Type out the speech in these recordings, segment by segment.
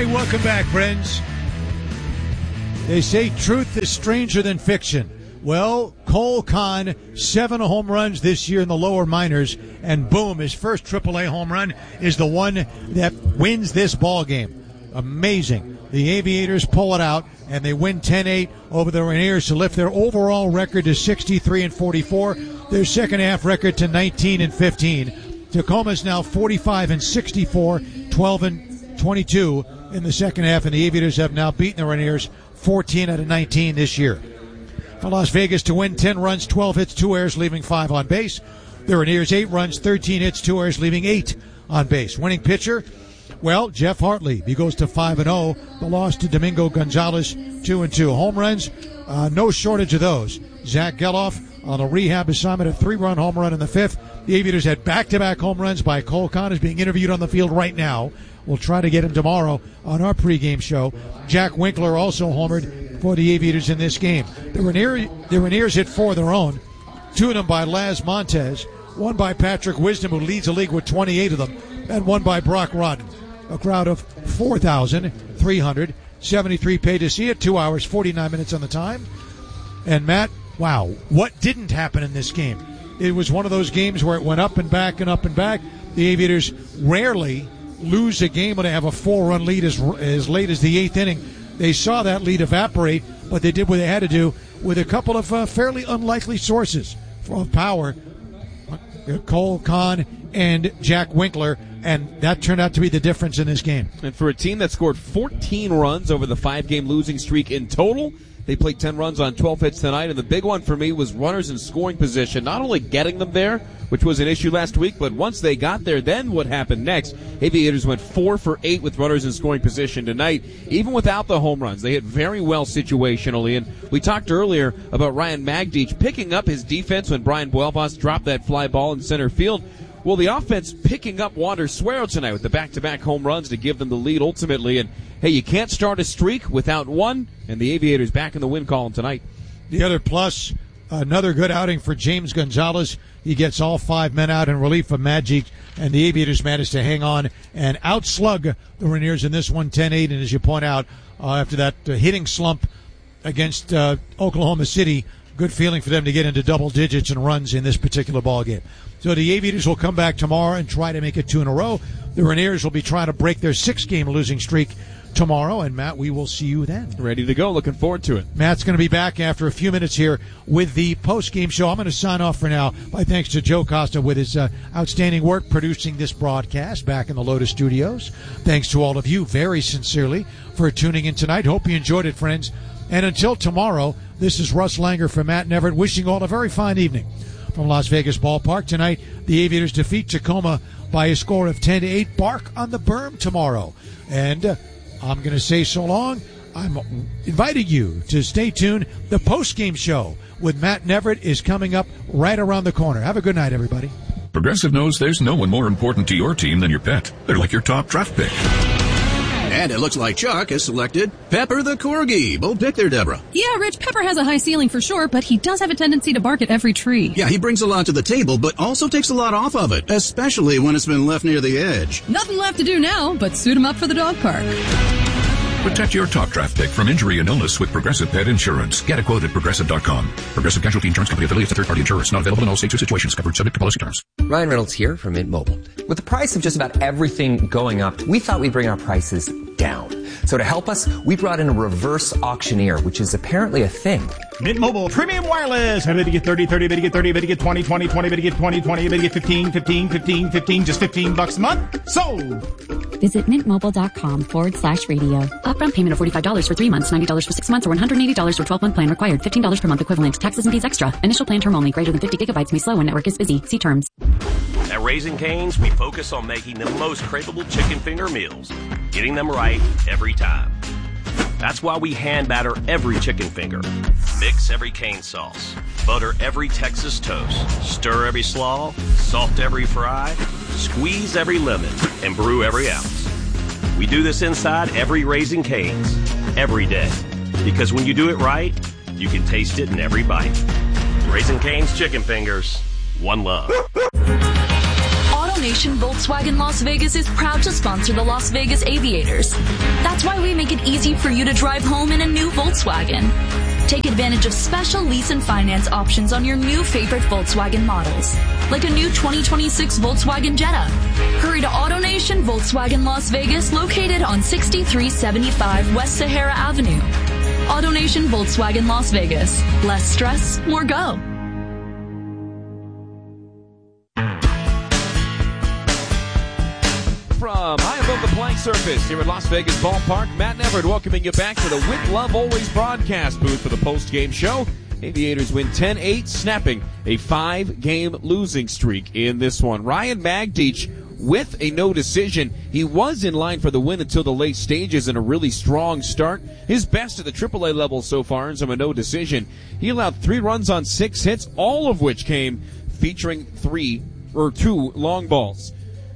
right, welcome back, friends. They say truth is stranger than fiction. Well, Cole Kahn, 7 home runs this year in the lower minors, and boom, his first AAA home run is the one that wins this ball game. Amazing. The Aviators pull it out, and they win 10-8 over the Rainiers to lift their overall record to 63-44, their second half record to 19-15. Tacoma's now 45-64, 12-22 in the second half, and the Aviators have now beaten the Rainiers 14 out of 19 this year. For Las Vegas to win, 10 runs, 12 hits, 2 errors, leaving 5 on base. The Rainiers 8 runs, 13 hits, 2 errors, leaving 8 on base. Winning pitcher, well, Jeff Hartley. He goes to 5-0. The loss to Domingo Gonzalez, 2-2. Home runs, no shortage of those. Zach Geloff on a rehab assignment, a 3-run home run in the 5th. The Aviators had back-to-back home runs by Cole Kahn, is being interviewed on the field right now. We'll try to get him tomorrow on our pregame show. Jack Winkler also homered for the Aviators in this game. The Rainiers hit 4 of their own, 2 of them by Laz Montez, 1 by Patrick Wisdom, who leads the league with 28 of them, and 1 by Brock Rodden. A crowd of 4,373 paid to see it, 2 hours, 49 minutes on the time. And Matt, wow, what didn't happen in this game? It was one of those games where it went up and back and up and back. The Aviators rarely lose a game when they have a 4-run lead as late as the 8th inning. They saw that lead evaporate, but they did what they had to do with a couple of fairly unlikely sources of power, Cole Kahn and Jack Winkler, and that turned out to be the difference in this game. And for a team that scored 14 runs over the 5-game losing streak in total, they played 10 runs on 12 hits tonight, and the big one for me was runners in scoring position, not only getting them there, which was an issue last week, but once they got there, then what happened next? Aviators went 4 for 8 with runners in scoring position tonight, even without the home runs. They hit very well situationally, and we talked earlier about Ryan Magdich picking up his defense when Brian Buelvas dropped that fly ball in center field. Well, the offense picking up Wander Suero tonight with the back-to-back home runs to give them the lead ultimately. And, hey, you can't start a streak without one, and the Aviators back in the win column tonight. The other plus, another good outing for James Gonzalez. He gets all 5 men out in relief of Magic, and the Aviators managed to hang on and outslug the Rainiers in this one, 10-8. And as you point out, after that hitting slump against Oklahoma City, good feeling for them to get into double digits and runs in this particular ball game. So the Aviators will come back tomorrow and try to make it 2 in a row. The Rainiers will be trying to break their 6-game losing streak tomorrow. And, Matt, we will see you then. Ready to go. Looking forward to it. Matt's going to be back after a few minutes here with the post-game show. I'm going to sign off for now by thanks to Joe Costa with his outstanding work producing this broadcast back in the Lotus Studios. Thanks to all of you very sincerely for tuning in tonight. Hope you enjoyed it, friends. And until tomorrow, this is Russ Langer for Matt and Everett, wishing all a very fine evening. From Las Vegas Ballpark tonight, the Aviators defeat Tacoma by a score of 10-8. Bark on the berm tomorrow. And I'm going to say so long. I'm inviting you to stay tuned. The post-game show with Matt and Everett is coming up right around the corner. Have a good night, everybody. Progressive knows there's no one more important to your team than your pet. They're like your top draft pick. And it looks like Chuck has selected Pepper the Corgi. Bold pick there, Deborah. Yeah, Rich, Pepper has a high ceiling for sure, but he does have a tendency to bark at every tree. Yeah, he brings a lot to the table, but also takes a lot off of it, especially when it's been left near the edge. Nothing left to do now but suit him up for the dog park. Protect your top draft pick from injury and illness with Progressive Pet Insurance. Get a quote at Progressive.com. Progressive Casualty Insurance Company affiliates and third-party insurers. Not available in all states or situations. Covered subject to policy terms. Ryan Reynolds here from Mint Mobile. With the price of just about everything going up, we thought we'd bring our prices down. So to help us, we brought in a reverse auctioneer, which is apparently a thing. Mint Mobile Premium Wireless. How did you get 30, 30, bid you get 30, bid you get 20, 20, 20, bid you get 20, 20, bid you get 15, 15, 15, 15, just $15 a month? Sold! Visit mintmobile.com/radio. Upfront payment of $45 for 3 months, $90 for 6 months, or $180 for 12-month plan required. $15 per month equivalent. Taxes and fees extra. Initial plan term only. Greater than 50 gigabytes may slow when network is busy. See terms. At Raising Cane's, we focus on making the most craveable chicken finger meals, getting them right every time. That's why we hand batter every chicken finger, mix every cane sauce, butter every Texas toast, stir every slaw, salt every fry, squeeze every lemon, and brew every ounce. We do this inside every Raising Cane's, every day. Because when you do it right, you can taste it in every bite. Raising Cane's chicken fingers, one love. AutoNation Volkswagen Las Vegas is proud to sponsor the Las Vegas Aviators. That's why we make it easy for you to drive home in a new Volkswagen. Take advantage of special lease and finance options on your new favorite Volkswagen models, like a new 2026 Volkswagen Jetta. Hurry to AutoNation Volkswagen Las Vegas, located on 6375 West Sahara Avenue. AutoNation Volkswagen Las Vegas. Less stress, more go. From high above the playing surface here at Las Vegas Ballpark, Matt Neverett welcoming you back to the With Love Always broadcast booth for the post-game show. Aviators win 10-8, snapping a 5-game losing streak in this one. Ryan Magdic with a no decision. He was in line for the win until the late stages in a really strong start. His best at the AAA level so far, earns him a no decision. He allowed 3 runs on 6 hits, all of which came featuring 2 long balls.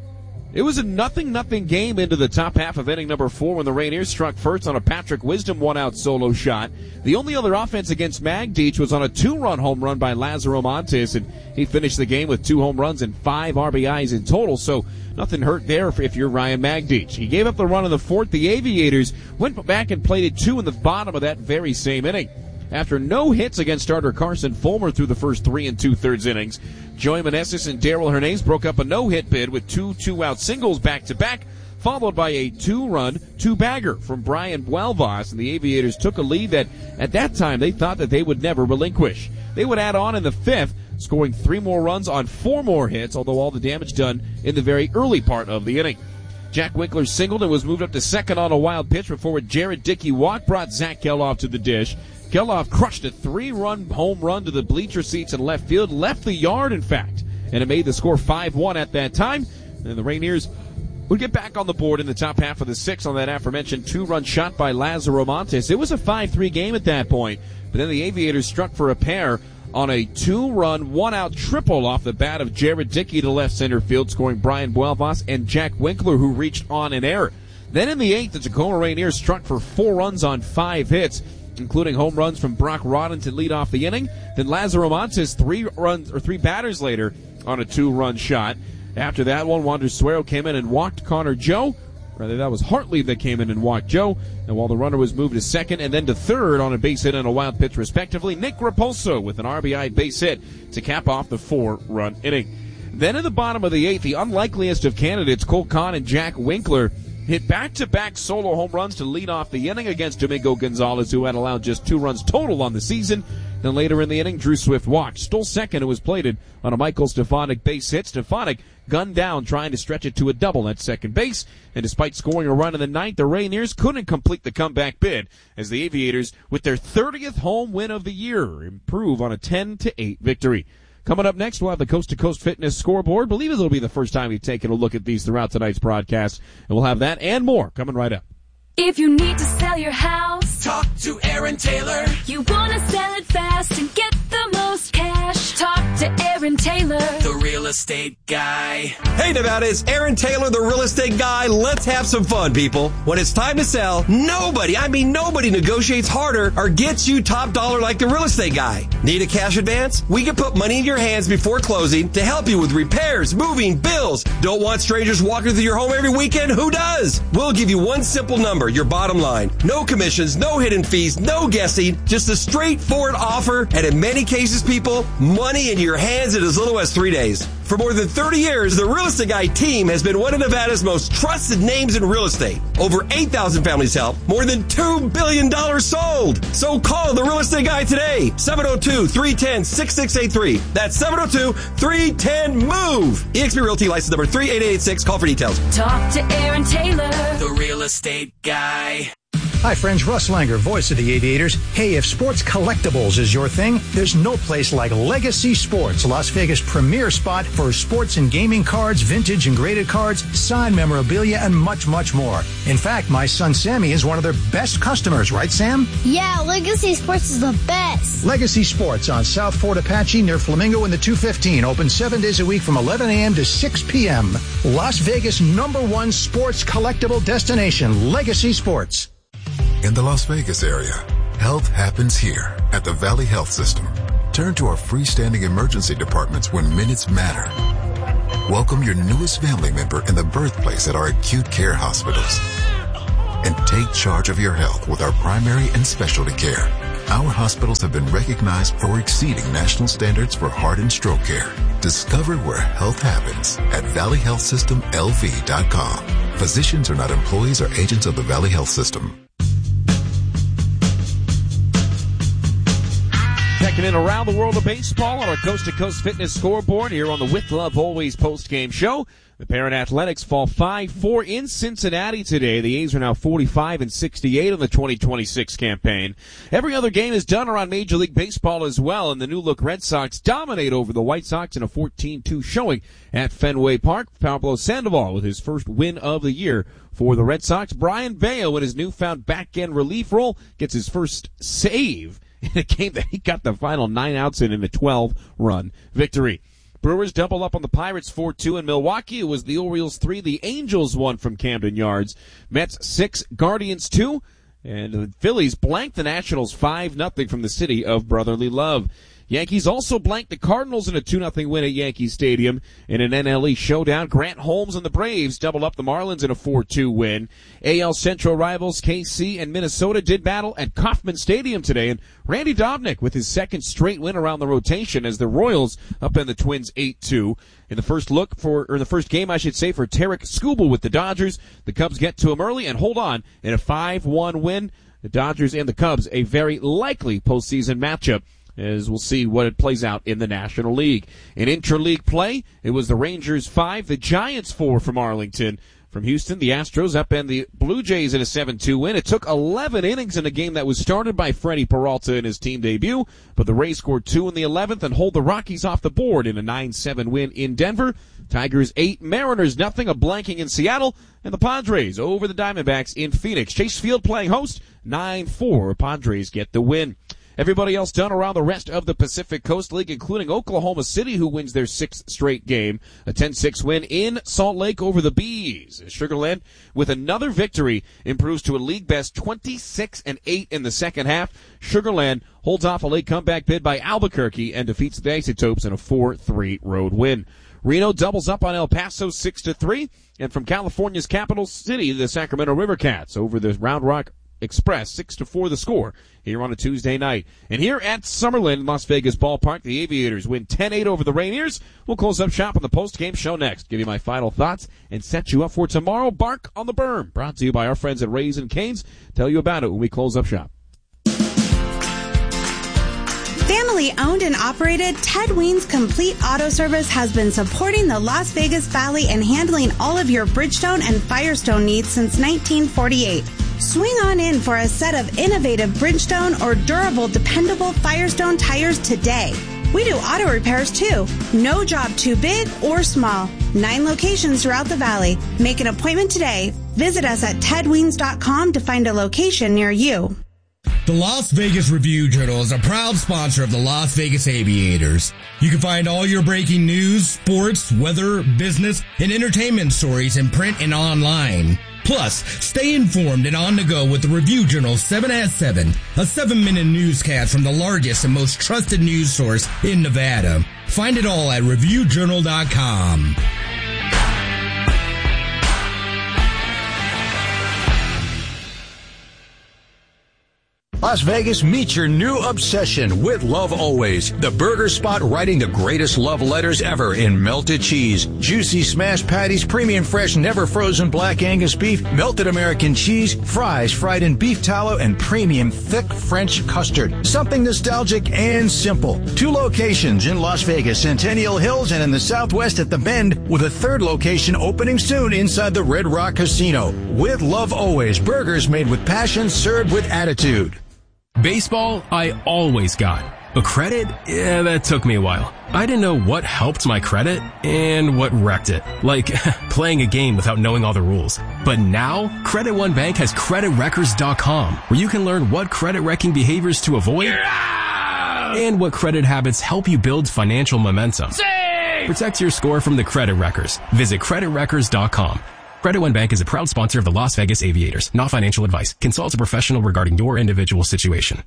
It was a nothing game into the top half of inning number 4 when the Rainiers struck first on a Patrick Wisdom one-out solo shot. The only other offense against Magdic was on a 2-run home run by Lazaro Montes, and he finished the game with 2 home runs and 5 RBIs in total, so nothing hurt there if you're Ryan Magdic. He gave up the run in the 4th. The Aviators went back and plated 2 in the bottom of that very same inning. After no hits against starter Carson Fulmer through the first 3 2/3 innings, Joey Meneses and Darrell Hernandez broke up a no-hit bid with 2 2-out singles back-to-back, followed by a 2-run 2-bagger from Brian Buelvas, and the Aviators took a lead that, at that time, they thought that they would never relinquish. They would add on in the 5th, scoring 3 more runs on 4 more hits, although all the damage done in the very early part of the inning. Jack Winkler singled and was moved up to second on a wild pitch before Jared Dickey walk brought Zach Geloff to the dish. Geloff crushed a 3-run home run to the bleacher seats in left field, left the yard, in fact, and it made the score 5-1 at that time. And the Rainiers would get back on the board in the top half of the 6th on that aforementioned 2-run shot by Lazaro Montes. It was a 5-3 game at that point, but then the Aviators struck for a pair on a 2-run, 1-out triple off the bat of Jared Dickey to left center field, scoring Brian Buelvas and Jack Winkler, who reached on an error. Then in the 8th, the Tacoma Rainiers struck for 4 runs on 5 hits, including home runs from Brock Rodden to lead off the inning. Then Lazaro Montes 3 batters later on a 2-run shot. After that one, Wander Suero came in and walked Connor Joe. Rather, that was Hartley that came in and walked Joe. And while the runner was moved to second and then to third on a base hit and a wild pitch respectively, Nick Repulso with an RBI base hit to cap off the 4-run inning. Then in the bottom of the 8th, the unlikeliest of candidates, Cole Kahn and Jack Winkler, hit back-to-back solo home runs to lead off the inning against Domingo Gonzalez, who had allowed just 2 runs total on the season. Then later in the inning, Drew Swift walked, stole second, and was plated on a Michael Stefanik base hit. Stefanik gunned down, trying to stretch it to a double at second base. And despite scoring a run in the 9th, the Rainiers couldn't complete the comeback bid as the Aviators, with their 30th home win of the year, improve on a 10-8 victory. Coming up next, we'll have the Coast to Coast Fitness scoreboard. I believe it'll be the first time we've taken a look at these throughout tonight's broadcast. And we'll have that and more coming right up. If you need to sell your house, talk to Aaron Taylor. You want to sell it fast and get the most cash, talk to Aaron Taylor, the real estate guy. Hey Nevada, it's Aaron Taylor, the real estate guy. Let's have some fun, people. When it's time to sell, nobody negotiates harder or gets you top dollar like the real estate guy. Need a cash advance? We can put money in your hands before closing to help you with repairs, moving, bills. Don't want strangers walking through your home every weekend? Who does? We'll give you one simple number, your bottom line. No commissions, no hidden fees, no guessing, just a straightforward offer, and in many cases, people, money in your hands in as little as 3 days. For more than 30 years, the Real Estate Guy team has been one of Nevada's most trusted names in real estate. Over 8,000 families helped, more than $2 billion sold. So call the Real Estate Guy today, 702-310-6683. That's 702-310-MOVE. eXp Realty license number 38886. Call for details. Talk to Aaron Taylor, the real estate guy. Hi friends, Russ Langer, voice of the Aviators. Hey, if sports collectibles is your thing, there's no place like Legacy Sports, Las Vegas' premier spot for sports and gaming cards, vintage and graded cards, signed memorabilia, and much, much more. In fact, my son Sammy is one of their best customers, right Sam? Yeah, Legacy Sports is the best. Legacy Sports on South Fort Apache near Flamingo in the 215, open 7 days a week from 11 a.m. to 6 p.m. Las Vegas' #1 sports collectible destination, Legacy Sports. In the Las Vegas area, health happens here at the Valley Health System. Turn to our freestanding emergency departments when minutes matter. Welcome your newest family member in the birthplace at our acute care hospitals. And take charge of your health with our primary and specialty care. Our hospitals have been recognized for exceeding national standards for heart and stroke care. Discover where health happens at valleyhealthsystemlv.com. Physicians are not employees or agents of the Valley Health System. Checking in around the world of baseball on our Coast to Coast Fitness scoreboard here on the With Love Always post-game show. The Parent Athletics fall 5-4 in Cincinnati today. The A's are now 45-68 on the 2026 campaign. Every other game is done around Major League Baseball as well, and the new-look Red Sox dominate over the White Sox in a 14-2 showing at Fenway Park. Pablo Sandoval with his first win of the year for the Red Sox. Brian Bayo in his newfound back-end relief role gets his first save in a game that he got the final 9 outs in a 12-run victory. Brewers double up on the Pirates 4-2 in Milwaukee. It was the Orioles 3, the Angels 1 from Camden Yards. Mets 6, Guardians 2, and the Phillies blanked the Nationals 5-0 from the city of brotherly love. Yankees also blanked the Cardinals in a 2-0 win at Yankee Stadium. In an NL East showdown, Grant Holmes and the Braves doubled up the Marlins in a 4-2 win. AL Central rivals KC and Minnesota did battle at Kauffman Stadium today, and Randy Dobnak with his second straight win around the rotation as the Royals upend the Twins 8-2. In the first game, for Tarek Skubal with the Dodgers, the Cubs get to him early and hold on in a 5-1 win. The Dodgers and the Cubs, a very likely postseason matchup, as we'll see what it plays out in the National League. In intra-league play, it was the Rangers 5, the Giants 4 from Arlington. From Houston, the Astros upend the Blue Jays in a 7-2 win. It took 11 innings in a game that was started by Freddie Peralta in his team debut, but the Rays scored 2 in the 11th and hold the Rockies off the board in a 9-7 win in Denver. Tigers 8, Mariners 0, a blanking in Seattle, and the Padres over the Diamondbacks in Phoenix. Chase Field playing host, 9-4. Padres get the win. Everybody else done around the rest of the Pacific Coast League, including Oklahoma City, who wins their 6th straight game. A 10-6 win in Salt Lake over the Bees. Sugar Land, with another victory, improves to a league-best 26-8 in the second half. Sugar Land holds off a late comeback bid by Albuquerque and defeats the Isotopes in a 4-3 road win. Reno doubles up on El Paso 6-3. And from California's capital city, the Sacramento River Cats over the Round Rock Express, 6-4 the score here on a Tuesday night. And here at Summerlin, Las Vegas Ballpark, the Aviators win 10-8 over the Rainiers. We'll close up shop on the post-game show next. Give you my final thoughts and set you up for tomorrow. Bark on the Berm, brought to you by our friends at Raising Cane's. Tell you about it when we close up shop. Family owned and operated, Ted Ween's Complete Auto Service has been supporting the Las Vegas Valley and handling all of your Bridgestone and Firestone needs since 1948. Swing on in for a set of innovative Bridgestone or durable, dependable Firestone tires today. We do auto repairs too. No job too big or small. 9 locations throughout the valley. Make an appointment today. Visit us at tedweens.com to find a location near you. The Las Vegas Review-Journal is a proud sponsor of the Las Vegas Aviators. You can find all your breaking news, sports, weather, business, and entertainment stories in print and online. Plus, stay informed and on the go with the Review-Journal 7 at 7, a 7-minute newscast from the largest and most trusted news source in Nevada. Find it all at ReviewJournal.com. Las Vegas, meet your new obsession with Love Always. The burger spot writing the greatest love letters ever in melted cheese, juicy smashed patties, premium fresh, never frozen black Angus beef, melted American cheese, fries fried in beef tallow, and premium thick French custard. Something nostalgic and simple. 2 locations in Las Vegas, Centennial Hills, and in the Southwest at The Bend, with a 3rd location opening soon inside the Red Rock Casino. With Love Always, burgers made with passion, served with attitude. Baseball, I always got. But credit? Yeah, that took me a while. I didn't know what helped my credit and what wrecked it. Like, playing a game without knowing all the rules. But now, Credit One Bank has CreditWreckers.com, where you can learn what credit-wrecking behaviors to avoid and what credit habits help you build financial momentum. Protect your score from the Credit Wreckers. Visit CreditWreckers.com. Credit One Bank is a proud sponsor of the Las Vegas Aviators. Not financial advice. Consult a professional regarding your individual situation.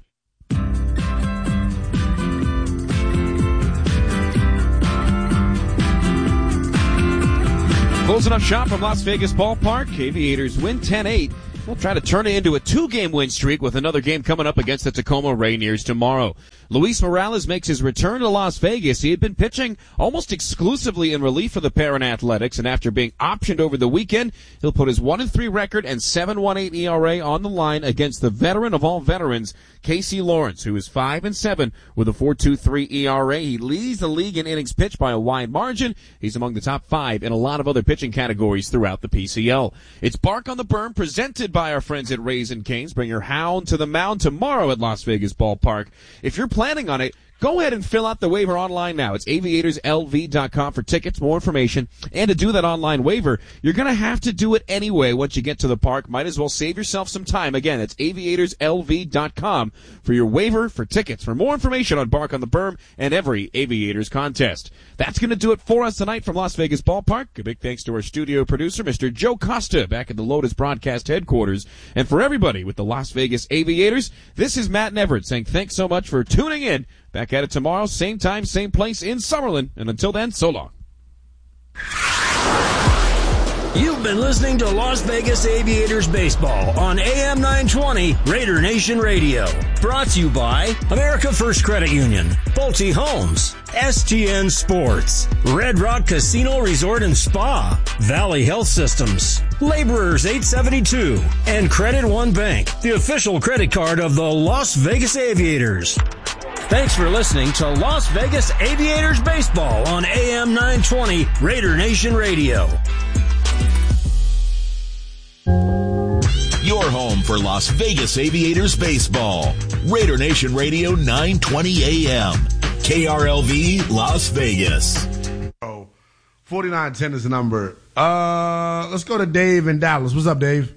Closing up shop from Las Vegas Ballpark. Aviators win 10-8. We'll try to turn it into a 2-game win streak with another game coming up against the Tacoma Rainiers tomorrow. Luis Morales makes his return to Las Vegas. He had been pitching almost exclusively in relief for the Perrin Athletics, and after being optioned over the weekend, he'll put his 1-3 record and 7.18 ERA on the line against the veteran of all veterans, Casey Lawrence, who is 5-7 with a 4.23 ERA. He leads the league in innings pitched by a wide margin. He's among the top 5 in a lot of other pitching categories throughout the PCL. It's Bark on the Berm, presented by our friends at Raising Cane's. Bring your hound to the mound tomorrow at Las Vegas Ballpark. If you're planning on it, go ahead and fill out the waiver online now. It's aviatorslv.com for tickets, more information. And to do that online waiver, you're going to have to do it anyway once you get to the park. Might as well save yourself some time. Again, it's aviatorslv.com for your waiver for tickets. For more information on Bark on the Berm and every Aviators contest. That's going to do it for us tonight from Las Vegas Ballpark. A big thanks to our studio producer, Mr. Joe Costa, back at the Lotus Broadcast headquarters. And for everybody with the Las Vegas Aviators, this is Matt Neverett saying thanks so much for tuning in. Back at it tomorrow, same time, same place in Summerlin. And until then, so long. You've been listening to Las Vegas Aviators Baseball on AM 920 Raider Nation Radio. Brought to you by America First Credit Union, Pulte Homes, STN Sports, Red Rock Casino Resort and Spa, Valley Health Systems, Laborers 872, and Credit One Bank, the official credit card of the Las Vegas Aviators. Thanks for listening to Las Vegas Aviators Baseball on AM 920 Raider Nation Radio. Your home for Las Vegas Aviators Baseball. Raider Nation Radio 920 AM. KRLV Las Vegas. 4910 is the number. Let's go to Dave in Dallas. What's up, Dave?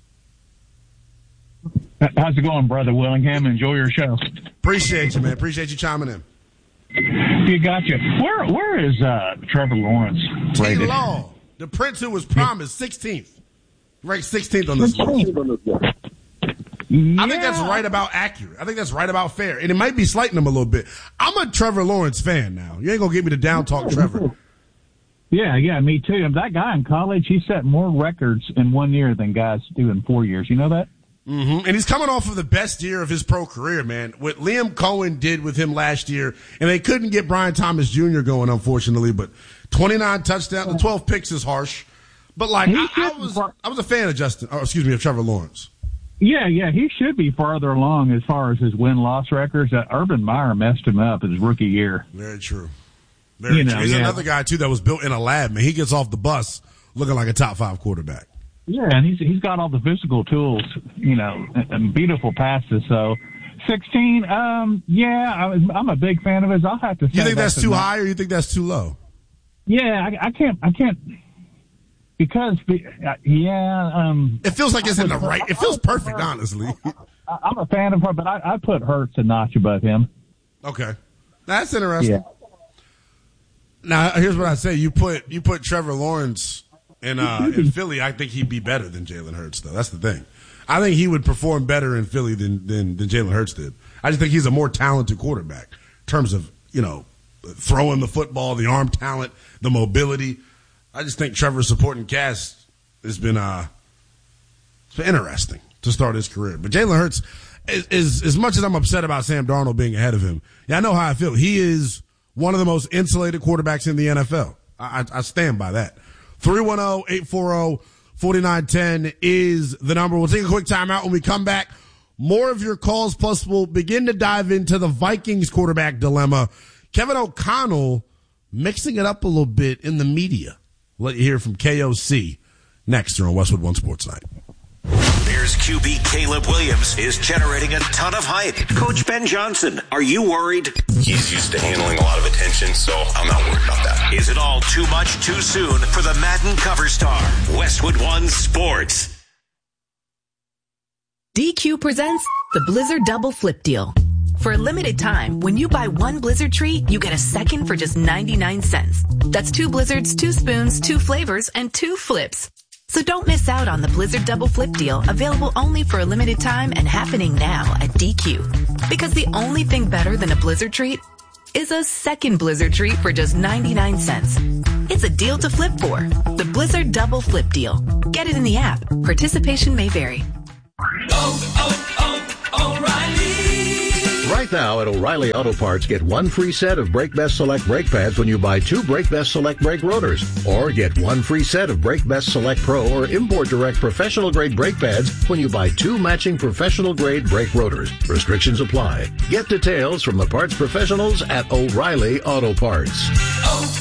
How's it going, Brother Willingham? Enjoy your show. Appreciate you, man. Appreciate you chiming in. You gotcha. Where is Trevor Lawrence rated? T-Law, the prince who was promised 16th. Ranked 16th on this list. I think that's right about accurate. I think that's right about fair. And it might be slighting him a little bit. I'm a Trevor Lawrence fan now. You ain't going to get me to down talk Trevor. Yeah, me too. And that guy in college, he set more records in 1 year than guys do in 4 years. You know that? Mm-hmm. And he's coming off of the best year of his pro career, man. What Liam Cohen did with him last year, and they couldn't get Brian Thomas Jr. going, unfortunately, but 29 touchdowns, the 12 picks is harsh. But like, I was a fan of Trevor Lawrence. Yeah, he should be farther along as far as his win-loss records. Urban Meyer messed him up his rookie year. Very true. Very true. He's another guy, too, that was built in a lab, man. He gets off the bus looking like a top 5 quarterback. Yeah, and he's got all the physical tools, and beautiful passes. So, 16, I'm a big fan of his. I'll have to say. You think that's too high, or you think that's too low? Yeah, I can't. Because, it feels like it's in the right. It feels perfect, honestly. I'm a fan of her, but I put Hurts a notch above him. Okay, that's interesting. Yeah. Now, here's what I say: you put Trevor Lawrence in Philly. I think he'd be better than Jalen Hurts, though. That's the thing. I think he would perform better in Philly than Jalen Hurts did. I just think he's a more talented quarterback in terms of throwing the football, the arm talent, the mobility. I just think Trevor's supporting cast has been it's been interesting to start his career. But Jalen Hurts is as much as I'm upset about Sam Darnold being ahead of him. Yeah, I know how I feel. He is one of the most insulated quarterbacks in the NFL. I stand by that. 310-840-4910 is the number. We'll take a quick timeout. When we come back, more of your calls, plus we'll begin to dive into the Vikings quarterback dilemma. Kevin O'Connell mixing it up a little bit in the media. We'll let you hear from KOC next here on Westwood One Sports Night. Bears QB Caleb Williams is generating a ton of hype. Coach Ben Johnson, are you worried? He's used to handling a lot of attention, so I'm not worried about that. Is it all too much too soon for the Madden cover star? Westwood One Sports. DQ presents the Blizzard Double Flip Deal. For a limited time, when you buy one Blizzard treat, you get a second for just 99 cents. That's 2 Blizzards, 2 spoons, 2 flavors, and 2 flips. So don't miss out on the Blizzard Double Flip Deal, available only for a limited time and happening now at DQ. Because the only thing better than a Blizzard treat is a second Blizzard treat for just 99 cents. It's a deal to flip for. The Blizzard Double Flip Deal. Get it in the app. Participation may vary. Right now at O'Reilly Auto Parts, get one free set of Brake Best Select brake pads when you buy 2 Brake Best Select brake rotors. Or get one free set of Brake Best Select Pro or Import Direct professional grade brake pads when you buy 2 matching professional grade brake rotors. Restrictions apply. Get details from the parts professionals at O'Reilly Auto Parts.